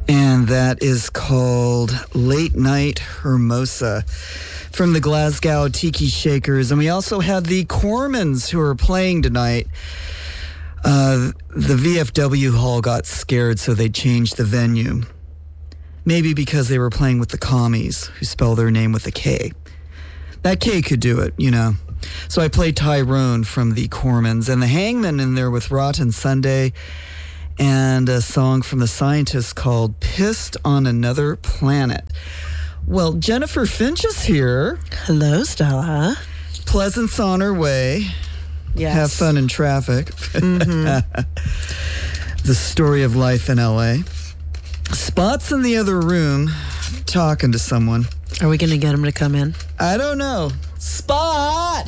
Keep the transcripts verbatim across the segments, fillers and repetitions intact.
And that is called Late Night Hermosa from the Glasgow Tiki Shakers. And we also had the Cormans who are playing tonight. Uh, the V F W hall got scared, so they changed the venue. Maybe because they were playing with the Commies, who spell their name with a K. That K could do it, you know. So I played Tyrone from the Cormans, and the Hangman in there with Rotten Sunday, and a song from the Scientists called Pissed on Another Planet. Well, Jennifer Finch is here. Hello, Stella. Pleasant's on her way. Yes. Have fun in traffic. Mm-hmm. The story of life in L A. Spot's in the other room talking to someone. Are we going to get him to come in? I don't know. Spot!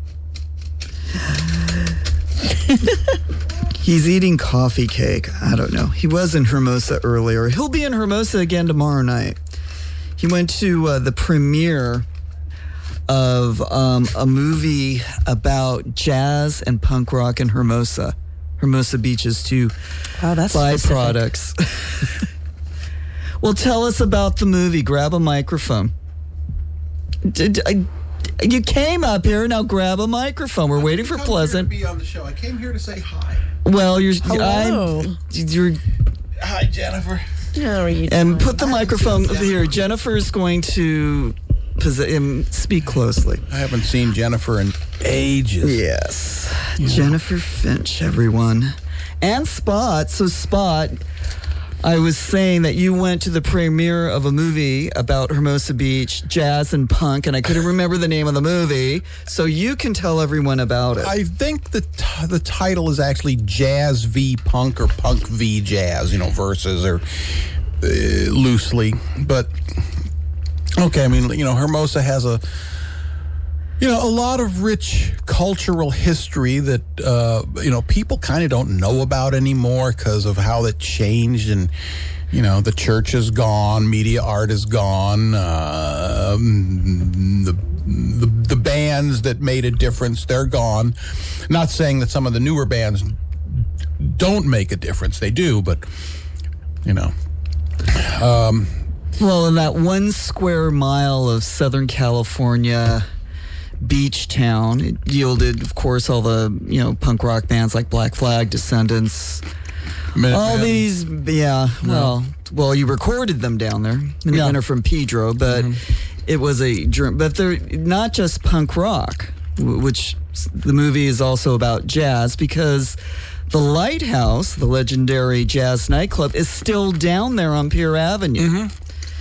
He's eating coffee cake. I don't know. He was in Hermosa earlier. He'll be in Hermosa again tomorrow night. He went to uh, the premiere of um, a movie about jazz and punk rock in Hermosa. Hermosa Beach is two oh, that's byproducts. Well, tell us about the movie. Grab a microphone. Did, I, you came up here, now grab a microphone. We're waiting for Pleasant. I came here to be on the show. I came here to say hi. Well, you're... Hello. I'm, you're... Hi, Jennifer. How are you doing? And put the microphone here. Jennifer is going to posi- um, speak closely. I haven't seen Jennifer in ages. Yes. Yeah. Jennifer Finch, everyone. And Spot. So, Spot... I was saying that you went to the premiere of a movie about Hermosa Beach, jazz and punk, and I couldn't remember the name of the movie, so you can tell everyone about it. I think the t- the title is actually Jazz v Punk or Punk v Jazz, you know, verses or uh, loosely. But, okay, I mean, you know, Hermosa has a, you know, a lot of rich cultural history that, uh, you know, people kind of don't know about anymore because of how it changed. And, you know, the church is gone, media art is gone, uh, the, the, the bands that made a difference, they're gone. Not saying that some of the newer bands don't make a difference. They do, but, you know. Um, well, in that one square mile of Southern California beach town, it yielded, of course, all the, you know, punk rock bands like Black Flag, Descendants, Minute all Man. These, yeah, no. well, well, you recorded them down there. Minutemen yeah. are from Pedro, but mm-hmm. it was a, but they're not just punk rock, which the movie is also about jazz, because the Lighthouse, the legendary jazz nightclub, is still down there on Pier Avenue. Mm-hmm.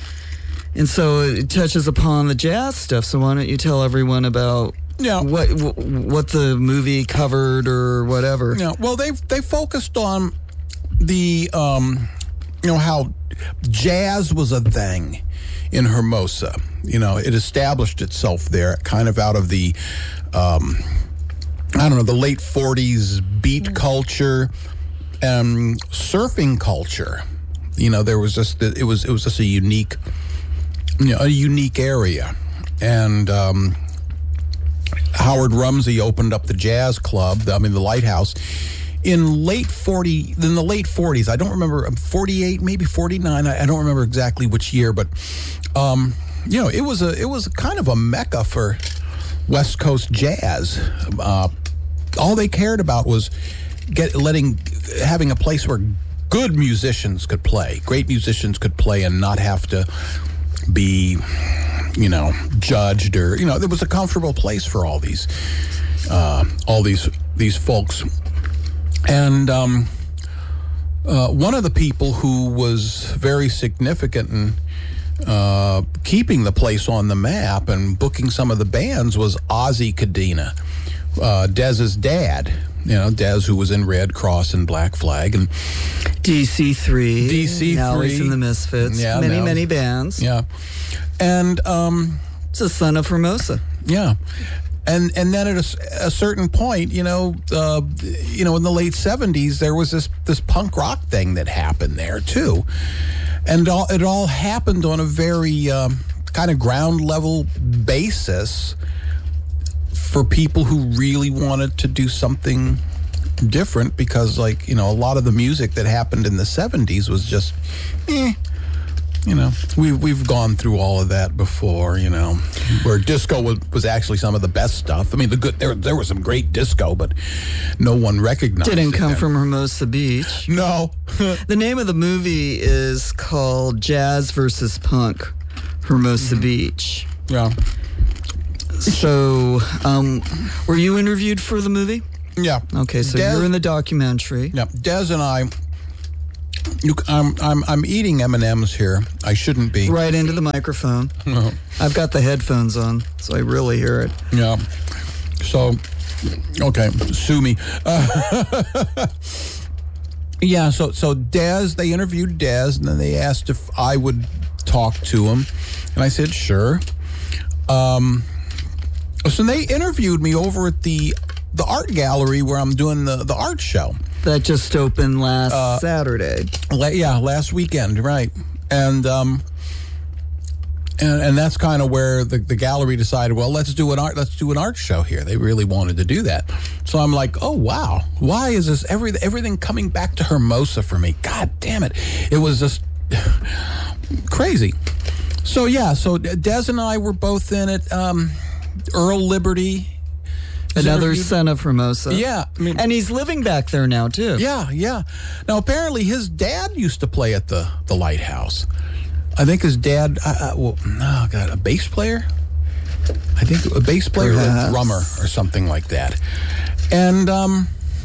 And so it touches upon the jazz stuff. So why don't you tell everyone about yeah. what what the movie covered or whatever? Yeah. Well, they they focused on the um, you know, how jazz was a thing in Hermosa. You know, it established itself there, kind of out of the um, I don't know, the late forties beat mm-hmm. culture, um, surfing culture. You know, there was just it was it was just a unique. You know, a unique area. And um, Howard Rumsey opened up the jazz club, I mean the Lighthouse, in late forty, in the late forties. I don't remember, forty-eight, maybe forty-nine. I, I don't remember exactly which year, but um, you know, it was a it was kind of a mecca for West Coast jazz. Uh, all they cared about was get letting having a place where good musicians could play, great musicians could play, and not have to be, you know, judged, or, you know, there was a comfortable place for all these, uh, all these these folks. And um, uh, one of the people who was very significant in uh, keeping the place on the map and booking some of the bands was Ozzy Cadena, uh, Dez's dad. You know, Dez, who was in Red Cross and Black Flag, and D C three. D C three. Now he's in the Misfits. Yeah, many, now, many bands. Yeah. And um, it's a son of Hermosa. Yeah. And and then at a, a certain point, you know, uh, you know, in the late seventies, there was this, this punk rock thing that happened there, too. And all, it all happened on a very um, kind of ground level basis for people who really wanted to do something different because, like, you know, a lot of the music that happened in the seventies was just, eh. You know, we've, we've gone through all of that before, you know, where disco was, was actually some of the best stuff. I mean, the good there there was some great disco, but no one recognized Didn't it come then. from Hermosa Beach. No. The name of the movie is called Jazz versus Punk, Hermosa Mm-hmm. Beach. Yeah. So, um, were you interviewed for the movie? Yeah. Okay, so Des- you're in the documentary. Yeah. Des and I, you, I'm, I'm, I'm eating M and M's here. I shouldn't be. Right into the microphone. Uh-huh. I've got the headphones on, so I really hear it. Yeah. So, okay, sue me. Uh, yeah, so so Des, they interviewed Des, and then they asked if I would talk to him, and I said sure. Um, so they interviewed me over at the the art gallery where I'm doing the, the art show. That just opened last Uh, Saturday. La- yeah, last weekend, right? And um, and and that's kind of where the, the gallery decided, well, let's do an art let's do an art show here. They really wanted to do that. So I'm like, oh wow, why is this every everything coming back to Hermosa for me? God damn it, it was just crazy. So yeah, so Des and I were both in it. Um, Earl Liberty. is Another interviewed. son of Hermosa. Yeah, I mean, And he's living back there now, too. Yeah, yeah. Now, apparently, his dad used to play at the, the Lighthouse. I think his dad, uh, uh, well, oh, God, a bass player? I think a bass player or a Perhaps. drummer or something like that. And um,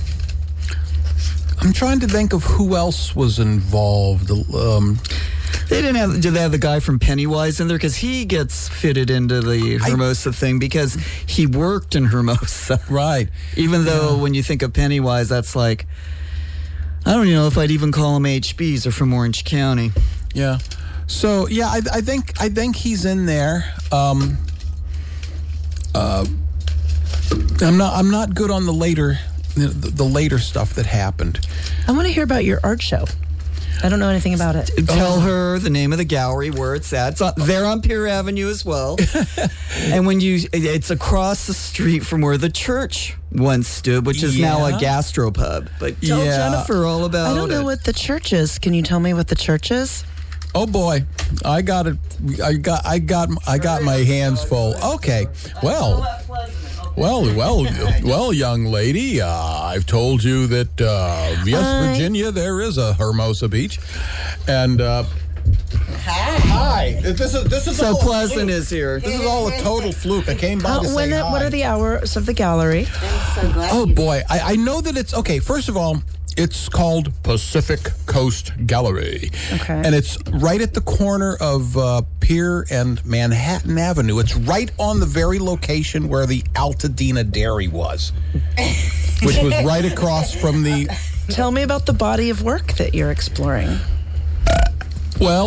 I'm trying to think of who else was involved. Um, They didn't have, did they have the guy from Pennywise in there? Because he gets fitted into the I- Hermosa thing because he worked in Hermosa. right. Even though when you think of Pennywise, that's like, I don't know if I'd even call them H Bs. They're from Orange County. Yeah. So yeah, I, I think I think he's in there. Um, uh, I'm not I'm not good on the later the, the later stuff that happened. I want to hear about your art show. I don't know anything about it. Tell her the name of the gallery, where it's at. It's on, there on Pier Avenue as well. And when you, it's across the street from where the church once stood, which is now Yeah. a gastropub. But tell Yeah. Jennifer all about it. I don't know what the church is. Can you tell me what the church is? Oh boy, I got it. I got I got I got my hands full. Okay, well. Well, well, well, young lady, uh, I've told you that, uh, yes, Hi. Virginia, there is a Hermosa Beach. And, uh, hi. Hi. This is, this is So all a Pleasant fluke. is here. This is all a total fluke. I came by How, to say when, hi. what are the hours of the gallery? Oh, boy. I, I know that it's, okay, first of all, it's called Pacific Coast Gallery. Okay. And it's right at the corner of uh, Pier and Manhattan Avenue. It's right on the very location where the Altadena Dairy was, which was right across from the, Tell me about the body of work that you're exploring. well,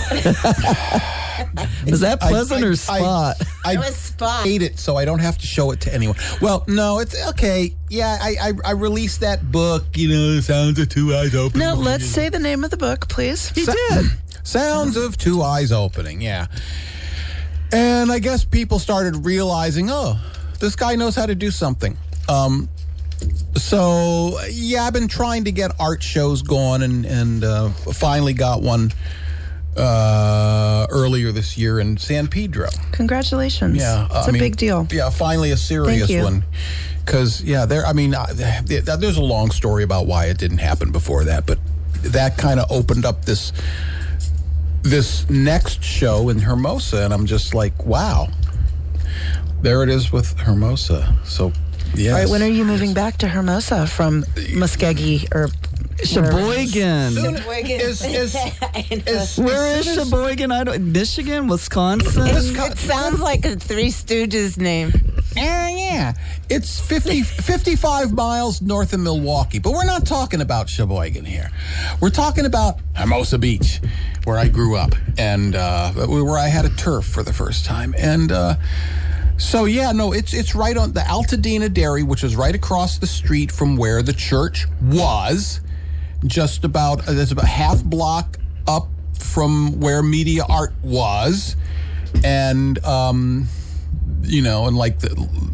Is that I- Pleasant I- or I- Spot? I, It was Spot. hate it, so I don't have to show it to anyone. Well, no, it's okay. Yeah, I, I, I released that book, you know, Sounds of Two Eyes Open. Now, let's say the name of the book, please. He did. Sounds of Two Eyes Opening, yeah. And I guess people started realizing, oh, this guy knows how to do something. Um, so, yeah, I've been trying to get art shows going and, and uh, finally got one uh, earlier this year in San Pedro. Congratulations. Yeah. It's a a big deal. Yeah, finally a serious you. one. Because, yeah, there. I mean, uh, th- there's a long story about why it didn't happen before that, but that kind of opened up this this next show in Hermosa, and I'm just like, wow. There it is with Hermosa. So, yes. All right, when are you moving back to Hermosa from Muskogee or Sheboygan. Soon- is, is, is, Where is as soon as- Sheboygan? I don't. Michigan, Wisconsin. It sounds like a Three Stooges name. Eh, yeah, it's fifty, fifty-five miles north of Milwaukee, but we're not talking about Sheboygan here. We're talking about Hermosa Beach, where I grew up, and uh, where I had a turf for the first time. And uh, so, yeah, no, it's it's right on the Altadena Dairy, which is right across the street from where the church was. Just about, uh, there's about half block up from where Media Art was, and um, you know, and like the,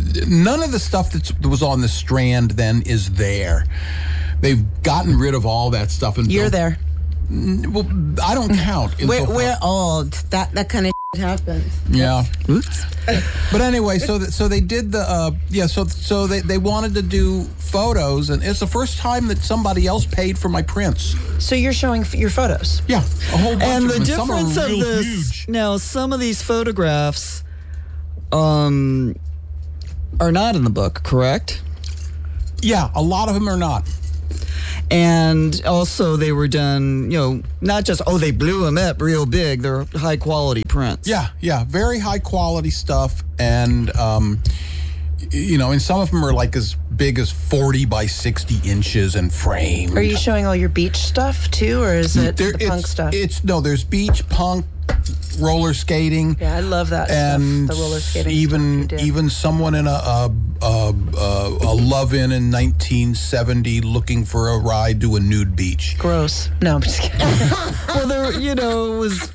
none of the stuff that's, that was on the Strand then is there. They've gotten rid of all that stuff. And You're built- there. Well, I don't count. We're, insofar- we're old. That that kind of happens. Yeah. Oops. But anyway, so th- so they did the uh, yeah. So so they, they wanted to do photos, and it's the first time that somebody else paid for my prints. So you're showing f- your photos. Yeah, a whole bunch And of the them. Some are difference of real this huge. now, some of these photographs um, are not in the book, correct? Yeah, a lot of them are not. And also, they were done, you know, not just, oh, they blew them up real big. They're high quality prints. Yeah, yeah, very high quality stuff, and um, y- you know, and some of them are like as big as forty by sixty inches and framed. Are you showing all your beach stuff too, or is it There- the punk it's, stuff? It's no, there's beach, punk, roller skating. Yeah, I love that and stuff. The roller skating. even stuff you did. even someone in a a, a, a, a love-in in nineteen seventy looking for a ride to a nude beach. Gross. No, I'm just kidding. Well, there, you know, it was,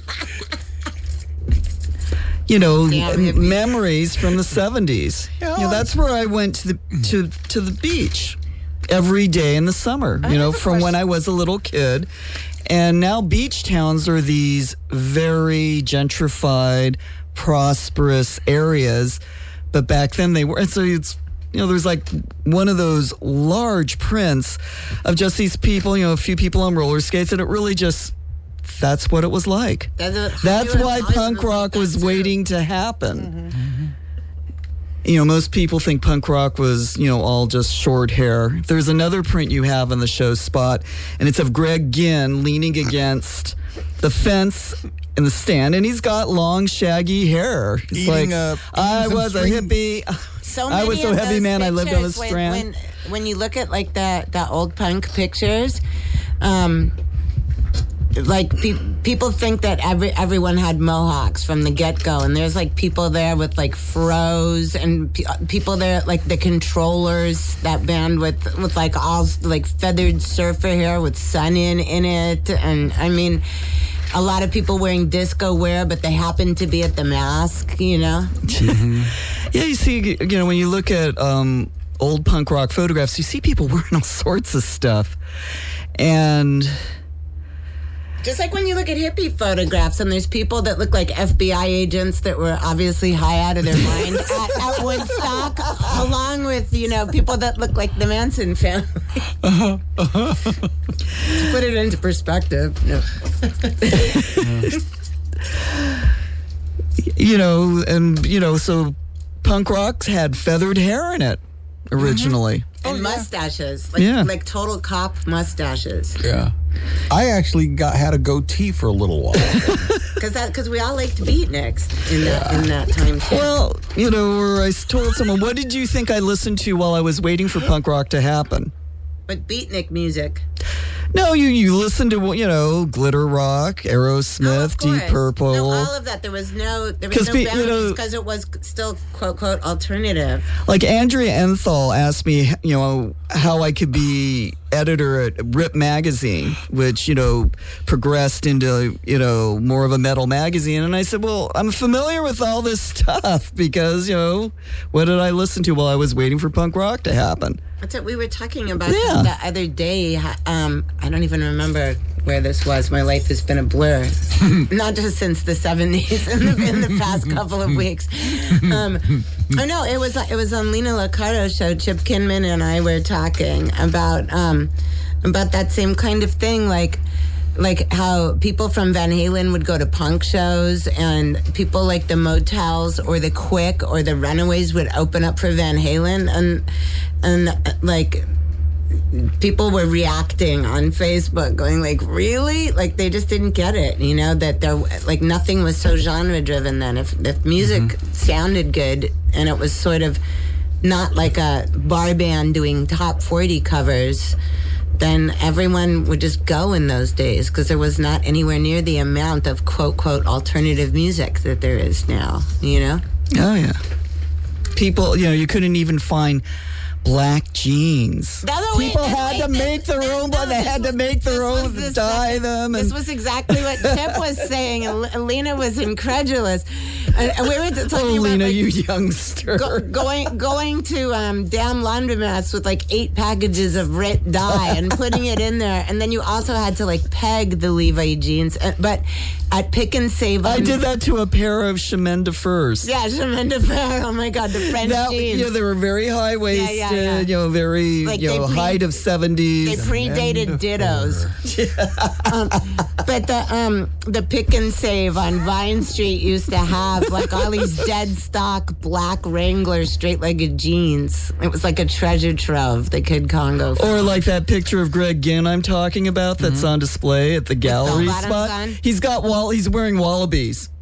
you know, Damn hippie. memories from the seventies. Yeah. You know, that's where I went to the to to the beach every day in the summer. You know, have a from when question. I was a little kid, and now beach towns are these very gentrified, prosperous areas, but back then they were. And so it's. You know, there's like one of those large prints of just these people, you know, a few people on roller skates, and it really just, that's what it was like. That's, what That's Hollywood- why Hollywood punk was like rock that, was too. waiting to happen. You know, most people think punk rock was, you know, all just short hair. There's another print you have in the show spot, and it's of Greg Ginn leaning against the fence in the stand, and he's got long, shaggy hair. It's Eating, like, uh, I eating some was a string- hippie. So I was many so of heavy, those man, I lived on the pictures, when- Strand. When, when you look at like the the old punk pictures, um, like pe- people think that every everyone had mohawks from the get go, and there's like people there with like fros, and pe- people there like the Controllers, that band with with like all like feathered surfer hair with sun in in it, and I mean. A lot of people wearing disco wear, but they happen to be at the Mask, you know? Yeah, you see, you know, when you look at um, old punk rock photographs, you see people wearing all sorts of stuff. And Just like when you look at hippie photographs, and there's people that look like F B I agents that were obviously high out of their mind at, at Woodstock, along with, you know, people that look like the Manson family. To put it into perspective. No. you know, and, you know, so punk rocks had feathered hair in it originally. And mustaches. Like, Yeah. like total cop mustaches. Yeah, I actually got had a goatee for a little while. Because that, because we all liked beatniks in that, in that time, too. Well, you know, or I told someone, what did you think I listened to while I was waiting for punk rock to happen? But beatnik music. No, you, you listened to, you know, glitter rock, Oh, Aerosmith, of Deep course. Purple. No, all of that. There was no, there was 'Cause no pe- you boundaries know- because it was still quote quote alternative. Like Andrea Enthal asked me, you know, how I could be editor at Rip Magazine, which, you know, progressed into, you know, more of a metal magazine. And I said, well, I'm familiar with all this stuff because, you know, what did I listen to while I was waiting for punk rock to happen? That's what we were talking about Yeah. the other day. Um, I don't even remember where this was. My life has been a blur, not just since the seventies. In the, in the past couple of weeks. Um, oh no, it was it was on Lena Liccardo's show. Chip Kinman and I were talking about um, about that same kind of thing, like. Like how people from Van Halen would go to punk shows, and people like the Motels or the Quick or the Runaways would open up for Van Halen, and and uh, like people were reacting on Facebook, going like, "Really?" Like they just didn't get it, you know. That there, like nothing was so genre driven then. If if music mm-hmm. sounded good and it was sort of not like a bar band doing top forty covers, then everyone would just go in those days because there was not anywhere near the amount of quote, quote, alternative music that there is now, you know? Oh, yeah. People, you know, you couldn't even find black jeans. No, no, wait, People no, had wait, to this- make their this- own, no, but they this had to was- make their this own, was the dye second- them. This And was exactly what Chip was saying, and Alina was incredulous. And, and we were talking Oh, about Lena, like, you youngster. go, going going to um, damn laundromats with like eight packages of Rit dye and putting it in there, and then you also had to like peg the Levi jeans. Uh, but at Pick and Save, I um, did that to a pair of Chemin de Furs. Yeah, Chemin de Fer. Oh my God, the French That, jeans. yeah, they were very high waisted, Yeah, yeah, yeah. you know, very Like you they know, pre- height of They seventies. predated dittos. um, but the um, the Pick and Save on Vine Street used to have like all these dead stock black Wrangler straight-legged jeans. It was like a treasure trove, the Kid Congo. Or like that picture of Greg Ginn I'm talking about that's on display at the gallery bell-bottoms spot. on? He's got wall. He's wearing wallabies.